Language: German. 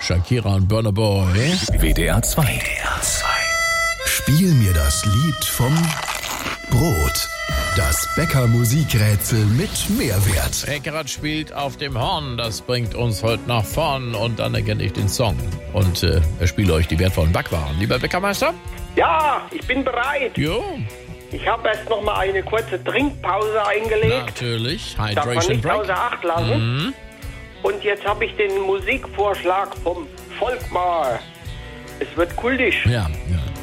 Shakira und Burna Boy. WDR 2. Spiel mir das Lied vom Brot. Das Bäcker-Musikrätsel mit Mehrwert. Eckerat spielt auf dem Horn, das bringt uns heute nach vorn und dann erkenne ich den Song. Und er spielt euch die wertvollen Backwaren. Lieber Bäckermeister? Ja, ich bin bereit. Jo. Ich habe erst noch mal eine kurze Trinkpause eingelegt. Natürlich. Darf man Hydration nicht Break. außer Acht lassen. Und jetzt habe ich den Musikvorschlag vom Volkmar. Es wird kultisch. Ja, ja.